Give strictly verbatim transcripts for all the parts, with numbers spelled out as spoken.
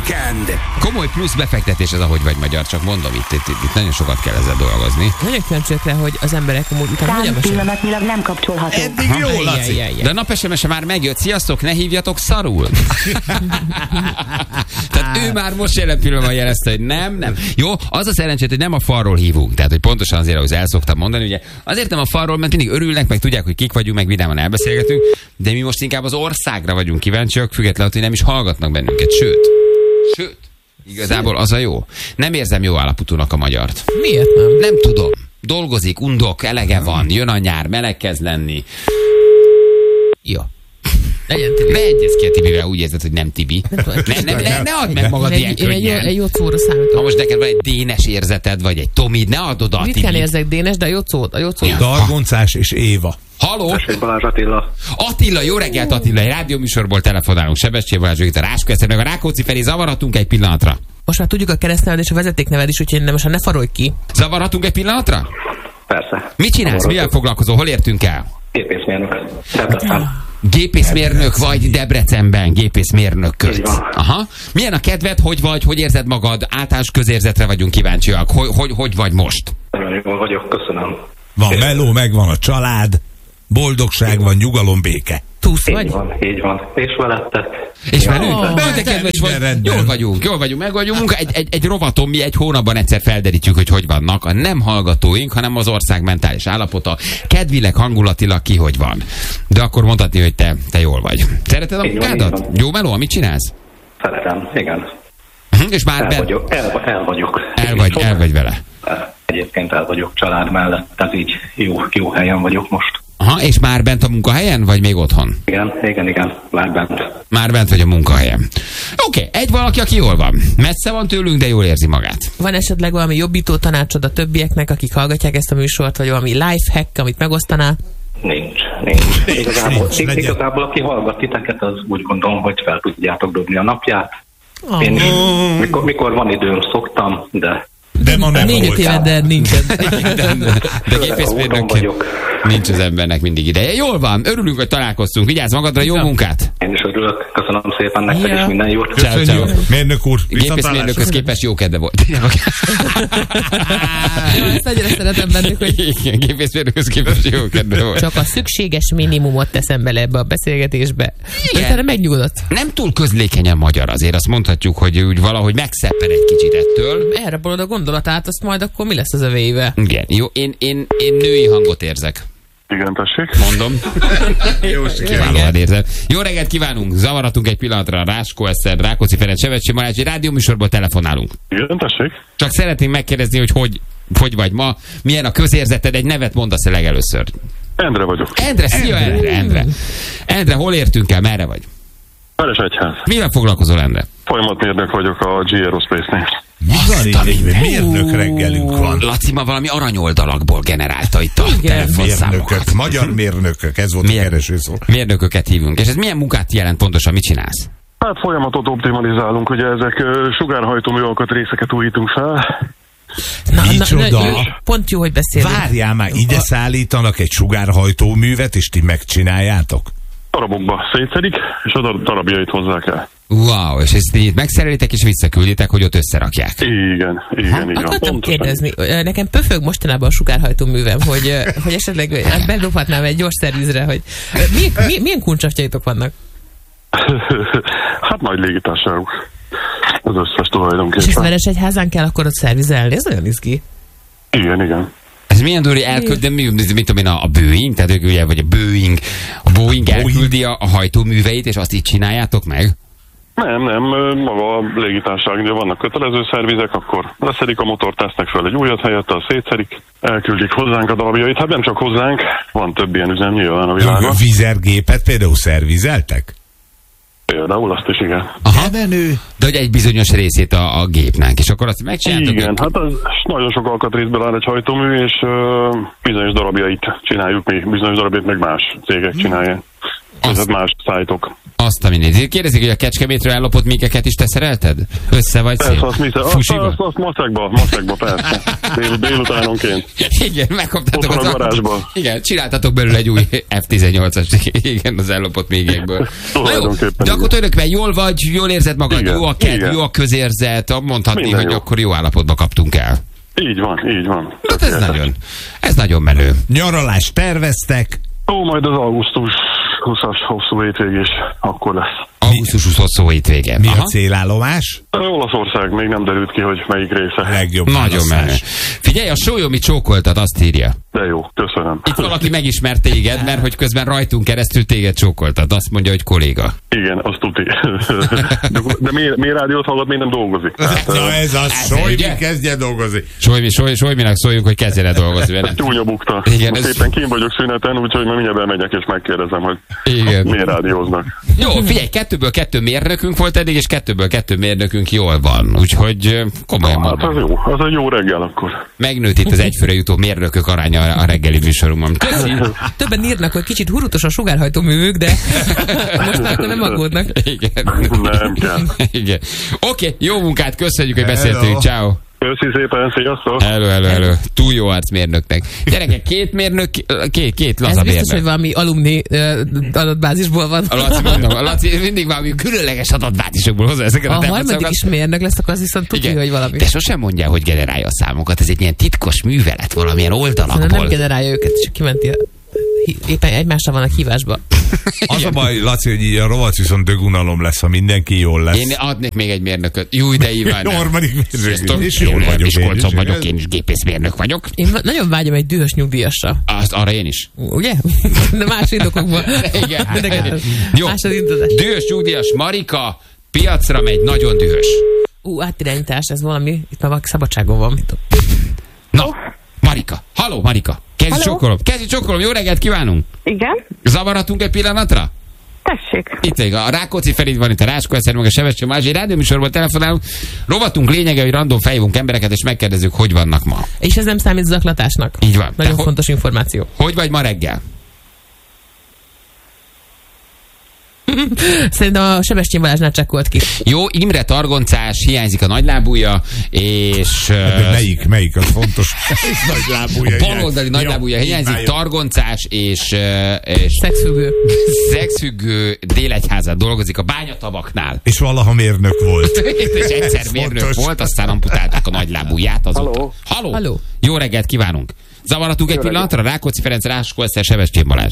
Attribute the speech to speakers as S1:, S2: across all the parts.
S1: Weekend.
S2: Komoly plusz befektetés ez, ahogy vagy magyar, csak mondom, itt, itt, itt, itt nagyon sokat kell ezzel dolgozni.
S3: Nagyon kíváncsiak rá, hogy az emberek amúgy utána hogyan
S4: Szám pillanatnyilag nem kapcsolható.
S5: Eddig jó, Laci.
S2: De a nap es em es-e már megjött. Sziasztok, ne hívjatok szarul. Tehát ő már most jelen pillanatban jelezte, hogy nem, nem. Jó, az a szerencsét, hogy nem a falról hívunk. Tehát, hogy pontosan azért, ahogy el szoktam mondani, ugye azért nem a falról, mert mindig örülnek, meg tudják, hogy kik vagyunk, meg vidáman elbeszélgetünk, de mi most inkább az országra vagyunk kíváncsiak, függetlenül, hogy nem is hallgatnak bennünket. Sőt, sőt, igazából az a jó. Nem érzem jó állapotúnak a magyart.
S3: Miért nem?
S2: Nem tudom. Dolgozik, undok, elege van, jön a nyár, meleg kezd lenni. Jó.
S3: Legyen Tibi.
S2: Beegyez ki a Tibivel, úgy érzed, hogy nem Tibi. Ne, ne, ne, ne add meg magad
S3: Én
S2: ilyen
S3: egy, én egy, jó,
S2: könnyen.
S3: egy jó szóra számítom.
S2: Ha most neked van egy dénes érzeted, vagy egy Tomid, ne add oda a
S3: Ritkán
S2: Tibit.
S3: érzek dénes, de a jó szó, a jó szó.
S5: Dargoncás és Éva.
S2: Haló?
S6: Tessék, Balázs Attila.
S2: Attila, jó reggelt Attila, egy rádióműsorból telefonálunk. Sebestyén Balázs, itt a Ráskó Eszter, meg a Rákóczi Feri, zavarhatunk egy pillanatra?
S3: Most már tudjuk a keresztneved és a vezetékneved is, úgyhogy nem, most ne farolj ki.
S2: Zavarhatunk egy pillanatra?
S6: Persze.
S2: Mit csinálsz? Mivel foglalkozol? Hol értünk el?
S6: Gépészmérnök. Debrecen.
S2: Gépészmérnök vagy Debrecenben, gépészmérnök
S6: Így
S2: közt.
S6: van.
S2: Aha. Milyen a kedved, hogy vagy, hogy érzed magad? Általános közérzetre vagyunk kíváncsiak. Hogy, hogy, hogy vagy most?
S6: Nagyon jól vagyok, köszönöm.
S5: Van meló, megvan a család, boldogság van, nyugalom, béke.
S3: Túsz
S6: Így
S3: vagy?
S6: van, így van. És veletek?
S2: És
S6: Ja,
S2: velünk?
S3: Oh,
S2: Oh, te kedves vagy.
S5: rendben.
S2: Jól vagyunk, jól vagyunk, meg vagyunk. Munka. Egy, egy, egy rovaton mi egy hónapban egyszer felderítjük, hogy hogy vannak. A nem hallgatóink, hanem az ország mentális állapota. Kedvileg, hangulatilag ki, hogy van. De akkor mondhatni, hogy te, te jól vagy. Szereted a
S6: Így van,
S2: munkádat?
S6: így van.
S2: Jó meló, mit csinálsz?
S6: Szeretem, igen.
S2: Uh-huh, és már
S6: El
S2: ben...
S6: vagyok, el, el vagyok.
S2: el, vagy, el vagy vele.
S6: Egyébként el vagyok család mellett, tehát így jó, jó helyen vagyok most.
S2: Aha, és már bent a munkahelyen, vagy még otthon?
S6: Igen, igen, igen, már bent.
S2: Már bent vagy a munkahelyen. Oké, okay, egy valaki, aki jól van. Messze van tőlünk, de jól érzi magát.
S3: Van esetleg valami jobbító tanácsod a többieknek, akik hallgatják ezt a műsort, vagy valami life hack, amit megosztanál?
S6: Nincs, nincs. Igazából,
S5: Nincs, legyen.
S6: igazából aki hallgat titeket, az úgy gondolom, hogy fel tudjátok dobni a napját.
S3: Oh.
S6: Én is, mikor, mikor van időm, szoktam, de
S5: De ma nem
S3: Négy-öt
S5: volt.
S3: éve, de nincsen.
S2: De, de gépészmérnök
S6: Úton vagyok.
S2: nincs az embernek mindig ideje. Jól van, örülünk, hogy találkoztunk. Vigyázz magadra, jó munkát!
S6: Én is örülök. Köszönöm szépen nektek,
S3: Ja.
S6: és minden jót.
S2: Ciao, ciao.
S5: Mérnök úr,
S2: Gépészmérnökhöz képest jó kedve volt.
S3: Ezt annyira szeretem bennük, hogy
S2: Igen, gépészmérnökhöz képest jó kedve volt.
S3: csak a szükséges minimumot teszem bele ebbe a beszélgetésbe.
S2: Igen.
S3: Utána megnyugodott.
S2: Nem túl közlékenyen magyar azért, azt mondhatjuk, hogy úgy valahogy megszeppen egy kicsit ettől.
S3: Elrabolod a gondolatát, azt majd akkor mi lesz az övéivel?
S2: Igen, jó, én, én, én női hangot érzek.
S6: Igen, tessék.
S2: Mondom.
S5: Jó sikerült.
S2: Vállalad érzem. Jó reggelt kívánunk! Zavaratunk egy pillanatra. Ráskó Eszter, Rákóczi Ferenc, Sebestyén Balázs, egy rádióműsorból telefonálunk.
S6: Igen, tessék.
S2: Csak szeretnénk megkérdezni, hogy hogy, hogy vagy ma, milyen a közérzeted, egy nevet mondasz el legelőször.
S6: Endre vagyok.
S2: Endre, szia Endre, Endre. Endre, hol értünk el, merre vagy?
S6: Veresegyház.
S2: Mivel foglalkozol, Endre?
S6: Folyamatmérnök vagyok a G Aerospace-nél.
S5: Mi van így? Mérnök reggelünk van.
S2: Laci ma valami aranyoldalakból generálta itt a
S3: Igen.
S2: telefonszámokat.
S5: Mérnökök, magyar mérnökök, ez volt
S2: Miért?
S5: a keresőszó.
S2: Mérnököket hívunk. És ez milyen munkát jelent pontosan, mit csinálsz?
S6: Hát folyamatot optimalizálunk, ugye ezek ö, sugárhajtómű alkatrészeket újítunk fel.
S5: Micsoda?
S3: Pont jó, hogy beszélünk.
S5: Várjál már, ide szállítanak egy sugárhajtóművet, és ti megcsináljátok?
S6: Darabokba szétszedik, és a dar- darabjait hozzák el.
S2: Wow, és ezt így megszerelitek és visszakülditek, hogy ott összerakják.
S6: Igen, igen, igen.
S3: Akartam
S6: Pontosan.
S3: kérdezni, ö, nekem pöfög mostanában a sugárhajtóművem, hogy, ö, hogy esetleg ö, hát bedobhatnám egy gyors szervizre, hogy ö, milyen, milyen, milyen kuncsafjaitok vannak?
S6: Hát nagy légitársaságok. Az összes
S3: És ezt
S6: tulajdonképpen.
S3: Veresegyházán kell akkor ott szervizelni? Ez nagyon izgi.
S6: Igen, igen.
S2: Ez milyen dolog, hogy elküld, de mi, mit tudom én, a, a Boeing, tehát ők ugye, vagy a Boeing, a Boeing elküldi a, a hajtóműveit, és azt így csináljátok meg?
S6: Nem, nem, maga a légitársaság, ugye vannak kötelező szervizek, akkor leszedik a motort, tesznek fel egy újat helyette, a szétszedik, elküldik hozzánk a darabjait. Hát nem csak hozzánk, van több ilyen üzem nyilván a világon.
S5: Vizergépet például szervizeltek?
S6: Például azt is, igen.
S2: Aha.
S5: De menő.
S2: De hogy egy bizonyos részét a, a gépnek, és akkor azt megcsináltok?
S6: Igen, hát az nagyon sok alkatrészből áll egy hajtómű, és uh, bizonyos darabjait csináljuk mi, bizonyos darabjait meg más cégek csinálják. Ez más szájtok.
S2: Azt a mindig. Kérdezik, hogy a Kecskemétről ellopott mégeket is te szerelted? Össze vagy szép?
S6: Persze, azt, mit, azt,
S2: Fusiba?
S6: azt, azt macekba, macekba, persze. Dél, délutánonként.
S2: Igen, megkaptátok
S6: Otthon
S2: az
S6: a garázsban.
S2: Igen, csináltatok belőle egy új ef tizennyolcas, igen, az ellopott mégekből. Na jó,
S6: Tulajdonképpen
S2: de akkor
S6: igen.
S2: tulajdonképpen jól vagy, jól érzed magad,
S6: Igen,
S2: jó a kedv,
S6: igen.
S2: jó a közérzet, mondhatni,
S6: Minden
S2: hogy
S6: jó.
S2: akkor jó állapotba kaptunk el.
S6: Így van, így van.
S2: Hát ez nagyon, ez nagyon menő.
S5: Nyaralást terveztek.
S6: Ó, majd az augusztus huszas hosszú hétvégés akkor lesz.
S2: augusztus huszadika hosszú hétvége.
S5: Mi
S2: Aha.
S5: a célállomás?
S6: Olaszország még nem derült ki, hogy melyik része.
S5: Legjobb
S2: Nagyon menő.
S5: választás.
S2: Figyelj, a sólyomit csókoltad, azt írja.
S6: De jó, köszönöm.
S2: Itt valaki megismert téged, mert hogy közben rajtunk keresztül téged csókoltad. Azt mondja, hogy kolléga.
S6: Igen, azt tuti. De, de miért, miért rádiót hallgat, miért nem dolgozik? Tehát,
S5: Na ez az,
S2: Ez
S5: Sojmi
S2: ugye?
S5: kezdje dolgozni.
S2: Sojmi, Sojmi, Sojminak szóljunk, hogy kezdjen el dolgozni velem.
S6: Csúnya bukta.
S2: Igen,
S6: Most
S2: ez-
S6: éppen kín vagyok szüneten, úgyhogy ma mindjárt bemegyek és megkérdezem, hogy
S2: Igen.
S6: miért rádióznak.
S2: Jó, figyelj, kettőből kettő mérnökünk volt eddig, és kettőből kettő mérnökünk jól van. Úgyhogy ö, komolyan
S6: Hát az
S2: mondom.
S6: jó, az egy jó reggel akkor.
S2: Megnőtt itt az egyfőre jutó mérnökök aránya a reggeli műsorunkban. Köszi.
S3: Többen írnak, hogy kicsit hurutos a sugárhajtó művük, de most már akkor nem aggódnak.
S2: Igen.
S6: Nem kell.
S2: Igen. Oké, jó munkát, köszönjük, hogy
S5: Hello.
S2: beszéltünk. Ciao.
S6: Köszi szépen, sziasztok!
S2: Hello, hello, hello. Túl jó arc mérnöknek. Gyerekek, két mérnök, két, két laza
S3: Ez biztos, hogy
S2: mérnök.
S3: valami alumni uh, adatbázisból van.
S2: A Laci, mondom, a Laci mindig valami különleges adatbázisokból hozza ezeket a,
S3: A harmadik
S2: tempószámokat.
S3: is mérnök lesz, akkor az viszont tudja, hogy valami.
S2: De sosem mondja, hogy generálja a számokat. Ez egy ilyen titkos művelet valamilyen
S3: Szerintem nem
S2: oldalakból.
S3: generálja őket, csak kimenti a... éppen egymásra vannak hívásba.
S5: Az a baj, Laci, hogy így a rovat viszont dögunalom lesz, ha mindenki jól lesz.
S2: Én adnék még egy mérnököt. Jó, de Iván.
S5: A harmadik
S2: Sziasztok.
S5: mérnök. És jól vagyok én
S2: Miskolcon
S5: is.
S2: vagyok, én is gépészmérnök vagyok.
S3: Én va- nagyon vágyom egy dühös nyugdíjasra.
S2: Azt arra én is.
S3: Ugye? De más indokokból.
S2: Igen.
S3: De
S2: Jó.
S3: más az indozás.
S2: Dühös nyugdíjas Marika piacra megy, nagyon dühös.
S3: Ú, átirányítás, ez valami, itt már valaki szabadságon van.
S2: Na, Marika. Halló, Marika. Kezdj
S1: Halló.
S2: csokolom. Kezdj csokolom. Jó reggelt kívánunk.
S1: Igen?
S2: Zavarhatunk egy pillanatra?
S1: Tessék.
S2: Itt még a Rákóczi Ferid van, itt a Ráskó Eszter, meg a Sebestyén Balázs. Egy rádióműsorból telefonálunk. Rovatunk lényege, hogy random felhívunk embereket, és megkérdezzük, hogy vannak ma.
S3: És ez nem számít zaklatásnak.
S2: Így van.
S3: Nagyon
S2: Te ho-
S3: fontos információ.
S2: Hogy vagy ma reggel?
S3: Szerintem a Sebestyén Balázsnál csekkolt ki.
S2: Jó, Imre targoncás, hiányzik a nagylábúja, és...
S5: De
S2: uh,
S5: melyik, melyik az fontos? Melyik nagy lábúja?
S2: baloldali nagylábúja hiányzik, targoncás és, uh, és
S3: Szexfüggő.
S2: szexfüggő Délegyházán dolgozik a bányatavaknál.
S5: És valaha mérnök volt.
S2: És egyszer
S5: Ez
S2: mérnök
S5: fontos.
S2: volt, aztán amputálták a nagylábúját azóta.
S6: Halló.
S2: Halló.
S3: Halló.
S2: Jó reggelt kívánunk. Zavaratunk egy pillanatra? Rákóczi Ferenc, Ráskó Eszter, Sebestyén Balázs.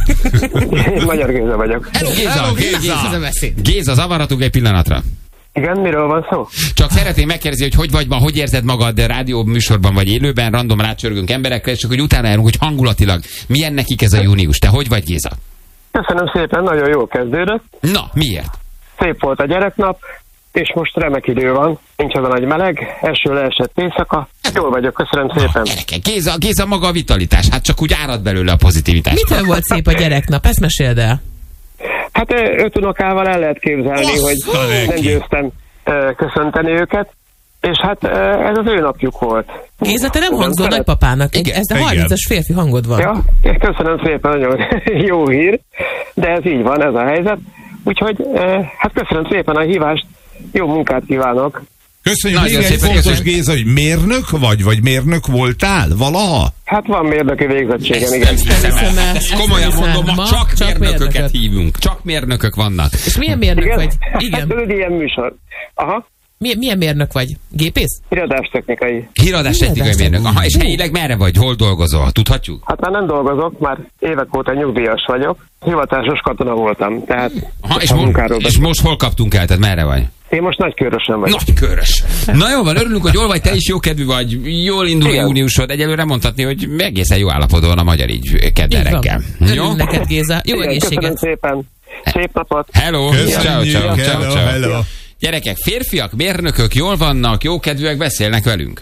S6: Én Magyar Géza vagyok.
S2: Hello, Géza!
S5: Hello,
S2: Géza!
S5: Géza!
S3: Ez a beszéd.
S2: Géza, zavaratunk egy pillanatra.
S6: Igen, miről van szó?
S2: Csak szeretném megkérdezni, hogy hogy vagy ma, hogy érzed magad rádió műsorban vagy élőben, random rácsörgünk emberekre, és csak hogy utána járunk, hogy hangulatilag milyen nekik ez a június. Te hogy vagy, Géza?
S6: Köszönöm szépen, nagyon jól kezdődött.
S2: Na, miért?
S6: Szép volt a gyereknap, és most remek idő van. Nincs az a nagy meleg, eső leesett éjszaka. Jól vagyok, köszönöm szépen.
S2: Gyerekek, Géza, Géza maga a vitalitás, hát csak úgy árad belőle a pozitivitás.
S3: Mitől volt szép a gyereknap? Ezt meséld el.
S6: Hát ö, öt unokával el lehet képzelni,
S5: Ossza
S6: hogy
S5: neki.
S6: nem győztem ö, köszönteni őket. És hát ö, ez az ő napjuk volt.
S3: Géza, te nem
S6: Igen,
S3: hangzol
S6: szeret-
S3: nagypapának. Egy,
S2: Igen,
S3: ez a
S5: igen.
S3: harmincas férfi hangod van.
S6: Ja, köszönöm szépen, nagyon jó hír, de ez így van, ez a helyzet. Úgyhogy ö, hát köszönöm szépen a hívást, jó munkát kívánok.
S5: Köszönjük,
S2: Nagyon
S5: még egy
S2: szépen
S5: fontos,
S2: köszönjük.
S5: Géza, hogy mérnök vagy, vagy mérnök voltál valaha?
S6: Hát van mérnöki végzettségem,
S2: Ezt
S6: igen.
S2: nem hiszem el.
S3: hiszem el.
S2: Ezt
S3: Ezt
S2: komolyan
S3: nem hiszem.
S2: mondom, ma
S3: Ma
S2: csak
S3: csak
S2: mérnököket
S3: mérnököt.
S2: hívunk. Csak mérnökök vannak.
S3: És milyen mérnök
S6: Igen?
S3: vagy?
S6: Hát
S3: Igen.
S6: ez egy ilyen műsor. Aha,
S3: Milyen, milyen mérnök vagy? Gépész?
S6: irodástechnikai.
S2: Híradás technikai
S3: Híradás
S2: mérnök. Aha, és helyileg merre vagy? Hol dolgozol? Tudhatjuk?
S6: Hát már nem dolgozok, már évek óta nyugdíjas vagyok. Hivatásos katona voltam, tehát
S2: Aha, és,
S6: a
S2: mo-
S6: munkáról
S2: és
S6: beszélek.
S2: most hol kaptunk el? Tehát merre vagy?
S6: Én most Nagykörösen vagyok.
S2: Nagykörös. Na jó van, örülünk, hogy jól vagy, te is jó kedvű vagy, jól indul a
S6: Igen.
S2: júniusod. Egyelőre mondhatni, hogy egészen jó állapotban van a magyar így kedden
S3: Így van.
S2: reggel. Jó?
S3: Örülünk neked, Géza. Jó
S6: Igen, köszönöm
S3: egészséget.
S6: szépen. Szép napot.
S2: Hello.
S5: Köszönjük,
S2: Ciao, ciao, ciao,
S5: hello,
S2: ciao.
S5: hello.
S2: Gyerekek, férfiak, mérnökök jól vannak, jó kedvűek, beszélnek velünk.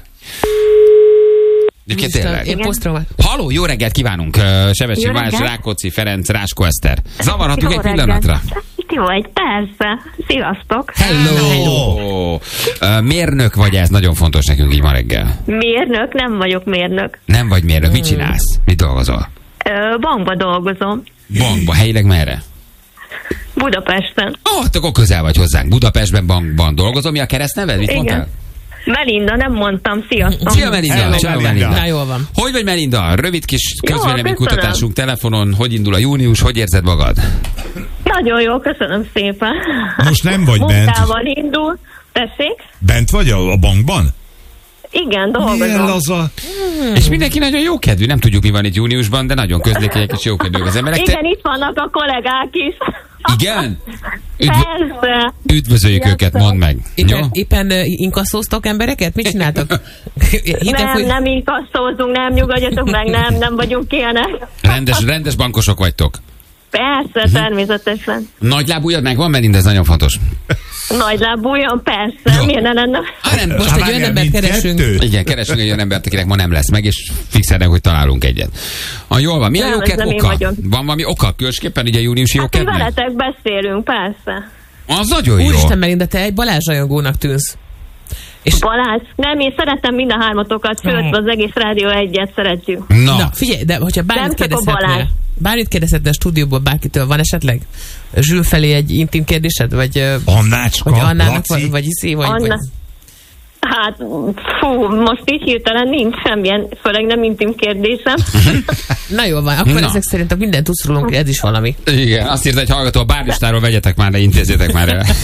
S2: Egyébként tényleg.
S3: Én posztromat.
S2: Halló, jó reggelt kívánunk! Uh, Sebestyén
S1: Jó
S2: Balázs,
S1: reggelt.
S2: Rákóczi Ferenc, Ráskó Eszter. Zavarhatunk
S1: Jó
S2: egy
S1: reggelt.
S2: pillanatra?
S1: Jó, egy persze. Sziasztok.
S2: Hello! Hello. Uh, mérnök vagy, ez nagyon fontos nekünk így ma reggel.
S1: Mérnök, nem vagyok mérnök.
S2: Nem vagy mérnök, mit csinálsz? Mit dolgozol?
S1: Ö, bankba dolgozom.
S2: Bankba, helyileg merre?
S1: Budapesten.
S2: Ó, oh, akkor közel vagy hozzánk. Budapestben bankban dolgozom. Mi a keresztneved? Mit
S1: Igen.
S2: mondtál?
S1: Melinda, nem mondtam. Sziasztok.
S2: Szia Melinda!
S5: Hello,
S2: Ciao,
S5: Melinda.
S3: Na, jól van.
S2: Hogy vagy Melinda? Rövid kis
S1: Jó,
S2: közvéleménykutatásunk telefonon. Hogy indul a június? Hogy érzed magad?
S1: Nagyon jó, köszönöm szépen.
S5: Most nem vagy bent.
S1: Munkával indul. Tessék?
S5: Bent vagy a, a bankban?
S1: Igen,
S5: Milyen
S1: dolgozom.
S5: laza?
S2: És mindenki nagyon jókedvű. Nem tudjuk, mi van itt júniusban, de nagyon közlékenyek és jókedvűek az emberek.
S1: Igen, itt vannak a kollégák is.
S2: Igen? Üdv...
S1: Persze.
S2: Üdvözöljük
S1: Sziasztok.
S2: őket, mondd meg. Jó?
S3: Éppen, éppen uh, inkasszóztok embereket? Mit csináltak? Hitem,
S1: Nem,
S3: hogy...
S1: nem inkasszózunk, nem nyugodjatok meg, nem, nem vagyunk ilyenek.
S2: Rendes, rendes bankosok vagytok.
S1: Persze, természetesen.
S2: Nagylábújad megvan, Melinda, ez nagyon fontos.
S1: Nagylábújon, persze,
S2: Jó.
S1: miért ne lenne?
S2: Ah, nem,
S3: Most
S2: most
S3: egy olyan embert keresünk.
S2: igen, keresünk egy olyan embert, akinek ma nem lesz meg, és fixelnek, hogy találunk egyet. Ah, jól van. Mi a
S1: Nem, ez
S2: jóked
S1: nem én
S2: oka?
S1: vagyok.
S2: Van valami oka különösképpen így a júniusi
S1: Hát, hogy
S2: jókednek?
S1: veletek beszélünk, persze.
S2: Az nagyon jó.
S3: Úristen, Melinda, te egy Balázs rajongónak tűnsz. És
S1: Balázs, nem, én szeretem mind a hármatokat, főt az egész rádió egyet szeretjük.
S2: Na,
S3: na, figyelj, de hogyha bármit
S1: Nem csak a
S3: kérdezhetnél,
S1: Balázs.
S3: bármit kérdezhetnél a stúdióból bárkitől, van esetleg Zsül felé egy intim kérdésed? Vagy, ö,
S5: Annácska,
S3: vagy Annának,
S5: Laci.
S3: vagy, vagy Izé, vagy,
S1: Anna,
S3: vagy...
S1: hát, fú, most így hirtelen nincs semmilyen, főleg nem intim kérdésem.
S3: Na jól van, akkor
S2: Na.
S3: ezek szerint a mindent tudsz rólunk, ez is valami.
S2: igen, azt írta egy hallgató, a bárlistáról vegyetek már le, intézzétek már el.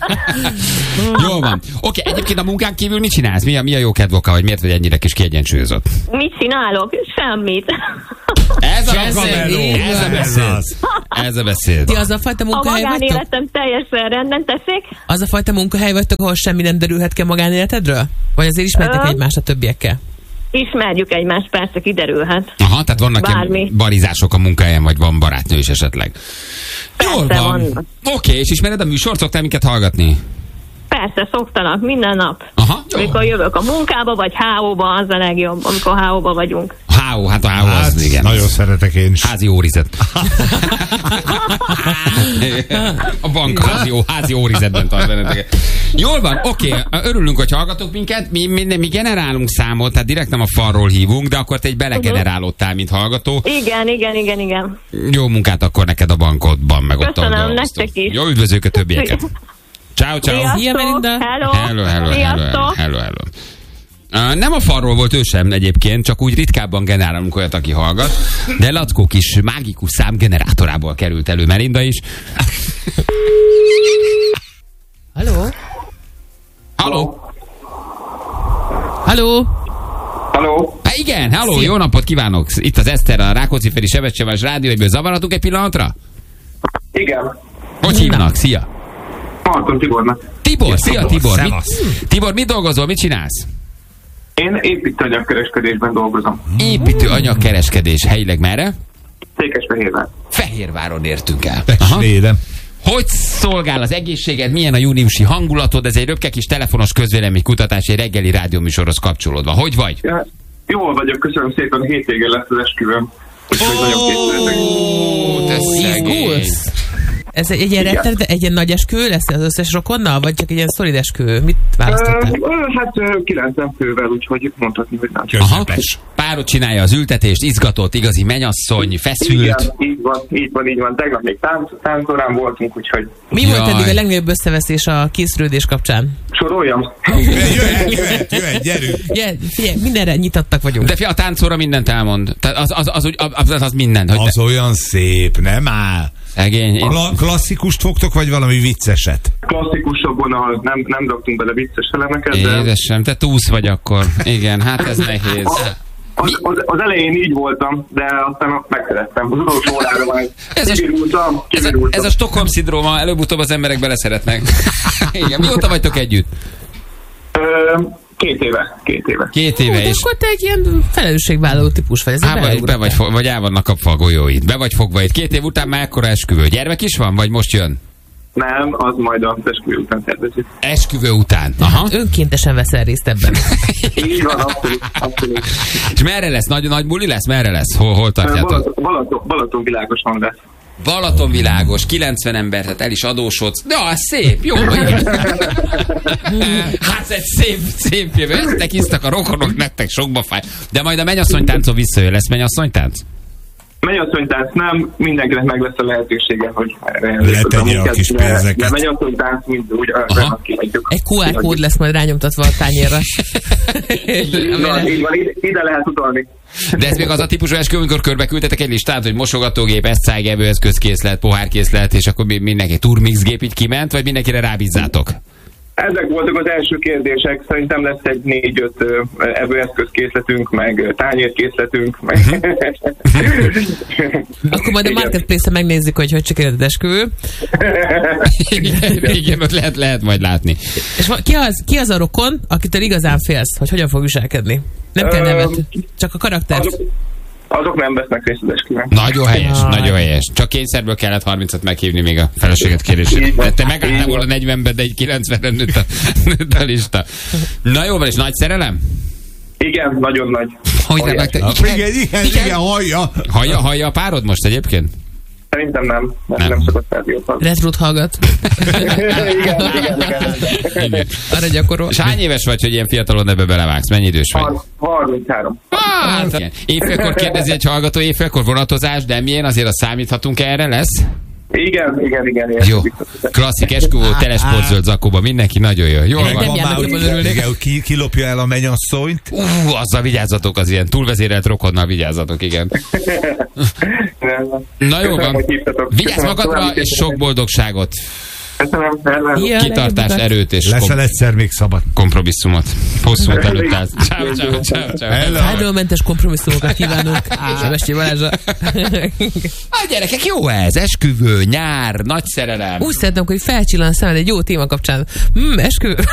S2: Jól van. Oké, egyébként a munkán kívül mit csinálsz? Mi a, mi a jó kedvoka, vagy miért vagy ennyire kis kiegyensúlyozott?
S1: Mit csinálok? Semmit.
S2: Ez a
S3: Csak
S2: beszéd!
S3: meló.
S2: Ez a
S5: Ez
S2: beszéd!
S5: az.
S2: Ez a beszéd!
S3: Ti az a fajta
S1: A
S3: munkahely vagytok?
S1: magánéletem teljesen rendben, tessék?
S3: Az a fajta munkahely vagytok, ahol semmi nem derülhet ki a magánéletedről? Vagy azért ismertek
S1: Ö.
S3: egymást a többiekkel?
S1: Ismerjük egymást, persze, kiderülhet.
S2: Aha, tehát vannak
S1: Bármi.
S2: ilyen barizások a munkahelyen, vagy van barátnő is esetleg. Jól
S1: Persze
S2: van.
S1: vannak.
S2: Oké, és ismered a műsort? Szoktál minket hallgatni?
S1: Persze, szoktanak minden nap.
S2: Aha, jó.
S1: Amikor jövök a munkába, vagy há ó-ba, az a legjobb, amikor há ó-ba vagyunk.
S2: há ó, hát a há ó
S5: Hát,
S2: az, igen.
S5: nagyon szeretek én is.
S2: Házi órizet. A bank házi, ó, házi órizetben tart benneteket. Jól van, oké, örülünk, hogy hallgatok minket, mi, mi, mi generálunk számot, tehát direkt nem a falról hívunk, de akkor te egy belegenerálódtál, mint hallgató.
S1: Igen, igen, igen, igen.
S2: Jó munkát akkor neked a bankodban, meg ott, ahol
S1: Köszönöm,
S2: dolgoztok.
S1: nektek is.
S2: Jó, üdvözlők a többieket. Ciao, ciao.
S1: Sziasztok,
S3: Szia, Melinda.
S1: hello,
S2: Hello, hello, hello, hello,
S1: sziasztok.
S2: hello, hello. Uh, nem a falról volt ő sem egyébként, csak úgy ritkábban generálunk olyat, aki hallgat, de Lackó kis mágikus számgenerátorából került elő Melinda is.
S3: Halló?
S2: Halló?
S3: Halló?
S7: Halló?
S2: Há, igen, halló, jó napot kívánok! Itt az Eszter, a Rákóczi-Feri Sebescsevás Rádió, egyből zavarhatunk egy pillanatra?
S7: Igen.
S2: Hogy hívnak? Szia!
S7: Marton Tibornak.
S2: Tibor, szia Tibor! Mit,
S5: szevasz.
S2: Tibor, mit dolgozol, mit csinálsz?
S7: Én építőanyagkereskedésben dolgozom.
S2: Építő anyagkereskedés, helyileg merre?
S7: Székesfehérvár.
S2: Fehérváron értünk el. Aha.
S5: Pestlélem.
S2: Hogy szolgál az egészséged, milyen a júniusi hangulatod? Ez egy röpke kis telefonos közvéleménykutatás, egy reggeli rádióműsorhoz kapcsolódva. Hogy vagy?
S7: Ja, jól vagyok, köszönöm szépen, a hétvégén lesz az esküvőm. Úgyhogy nagyon készülök.
S2: Ó, te szegény.
S3: Izgulsz? Ez egy, egy ilyen
S7: Igen.
S3: rettenet, egy ilyen nagy eskü lesz az összes rokonnal, vagy csak egy ilyen szolid eskü? Mit választottál?
S7: Ö, ö, Hát ö, kilencven fővel, úgyhogy mondhatni, hogy nagy.
S2: Aha.
S5: Közepes.
S2: Párod csinálja az ültetést, izgatott, igazi menyasszony, feszült.
S7: Igen, így van, így van, így van. Tegnap még tánc, táncórán voltunk, úgyhogy
S3: Mi
S2: Jaj.
S3: volt eddig a legnagyobb összeveszés a készülődés kapcsán?
S7: soroljam.
S5: Jöhet, jöhet, jöhet, gyerünk.
S3: Yeah, figyelj, mindenre nyitottak vagyunk.
S2: De fia, a táncóra mindent elmond. Tehát az, az, az, az, az, az mindent. Hogy
S5: Az olyan szép, nem áll.
S2: szegény. Én...
S5: Kla- klasszikust fogtok, vagy valami vicceset?
S7: Klasszikusabb vonal, nem, nem raktunk bele vicces elemeket, de
S2: Édesem, te túsz vagy akkor. Igen, hát ez nehéz.
S7: az, az, az elején így voltam, de aztán megszerettem. Az utolsó órára majd
S2: Ez a-
S7: kivirultam,
S2: Ez a,
S7: kivirultam.
S2: ez a Stockholm-szindróma, előbb-utóbb az emberek beleszeretnek. Igen, mióta vagytok együtt?
S7: Ö, Két éve, két éve.
S2: Két
S3: Hú,
S2: éve,
S3: de
S2: és
S3: akkor te egy ilyen felelősségvállaló típus vagy. Ez
S2: Á, vagy, be vagy, fo- vagy el vannak kapva a golyóid. Be vagy fogva itt. Két év után már ekkora esküvő. Gyermek is van, vagy most jön?
S7: Nem, az majd a esküvő után szervezik.
S2: Esküvő után. Aha.
S3: Önkéntesen veszel részt ebben.
S7: Így van, abszolút, abszolút.
S2: És merre lesz? Nagy, nagy buli lesz? Merre lesz? Hol, hol tartjátok?
S7: Balaton, Balaton, Balaton világosan lesz.
S2: Balaton világos, kilencven ember, tehát el is adósodsz. Ja, szép, jó, igen. Hát ez szép, szép jövő. Eztek isztak a rokonok, nektek sokba fáj. De majd a mennyasszonytáncon visszajön. Lesz mennyasszonytánc?
S7: Mennyasszonytánc nem, mindenkinek meg lesz a lehetősége, hogy
S5: letegye a kis pénzeket.
S7: De mennyasszonytánc mind úgy kihagyjuk.
S3: Egy kú ár kód lesz majd rányomtatva a tányérra.
S7: Így van, így van, ide lehet utalni.
S2: De ez még az a típusú eskü, amikor körbeküldtetek egy listát, hogy mosogatógép, eszcág, evőeszközkészlet, pohárkészlet, és akkor mindenki turmixgép így kiment, vagy mindenkire rábízzátok?
S7: Ezek voltak az első kérdések. Szerintem lesz egy négy-öt evőeszközkészletünk, meg tányérkészletünk. Meg...
S3: Akkor majd a Marketplace-en megnézzük, hogy hogy sikerült az esküvő.
S2: Igen, ott lehet, lehet majd látni.
S3: És ki az, ki az a rokon, akitől igazán félsz, hogy hogyan fog viselkedni? Nem kell nevet, csak a karaktert.
S7: Azok, azok nem vesznek részt az esküvőn.
S2: Nagyon helyes,
S3: Jaj.
S2: nagyon helyes. Csak kényszerből kellett harmincat meghívni még a feleséget kérésére. De te megálltál volna negyvenben, de egy kilencvenre nőtt a, nőtt a lista. Na jó van, és nagy szerelem?
S7: Igen, nagyon nagy.
S2: Hogy nem meg te?
S5: Igen, igen, igen, igen, hallja.
S2: Hallja, hallja a párod most egyébként?
S7: Szerintem nem. Nem,
S2: Nem.
S7: nem szokott rádiót.
S3: Retrut hallgat.
S7: igen, igen, igen.
S2: Igen.
S3: Arra gyakorol.
S2: És hány éves vagy, hogy ilyen fiatalon ebbe belevágsz? Mennyi idős vagy?
S7: harminchárom.
S2: Hát, igen. Évfélkor kérdezi egy hallgató, évfélkor vonatozás, de milyen? Azért azt számíthatunk erre, lesz?
S7: Igen, igen, igen. igen.
S2: Jó. Klasszik esküvó, telesportzöld zakóba, mindenki nagyon jó. Jól
S3: Nem
S2: van.
S3: járnak,
S5: Már
S3: jobban
S5: úgy-
S3: örülnék.
S5: igen, hogy ki, kilopja el a mennyasszonyt.
S2: Ú, azzal vigyázzatok, az ilyen túlvezérelt rokonnal vigyázzatok, igen. Na jó van. Vigyázz magadra, és sok boldogságot,
S7: Köszönöm, hello.
S3: Ilyen
S2: kitartást,
S3: legjobbak.
S2: erőt és
S5: Leszel
S2: kom-
S5: egyszer még szabad.
S2: kompromisszumot. Hosszú út előtt állsz. Ciao, ciao, ciao, ciao.
S5: Hello.
S3: Fájdalommentes kompromisszumokat kívánunk. Sebessé Balázsra.
S2: A gyerekek, jó ez, esküvő, nyár, nagy szerelem.
S3: Úgy szeretném, hogy felcsillan szemed egy jó téma kapcsán. Hmm, esküvő.